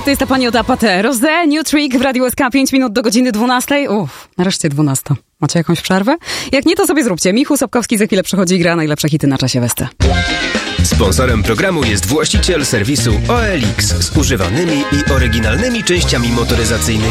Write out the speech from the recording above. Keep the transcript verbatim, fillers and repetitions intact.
to jest ta pani od Apathe. Rosé, New Trick w Radiu S K, pięć minut do godziny dwunastej. Uff, nareszcie dwunasta. Macie jakąś przerwę? Jak nie, to sobie zróbcie. Michu Sobkowski za chwilę przychodzi i gra najlepsze hity na czasie Westy. Sponsorem programu jest właściciel serwisu O L X z używanymi i oryginalnymi częściami motoryzacyjnymi.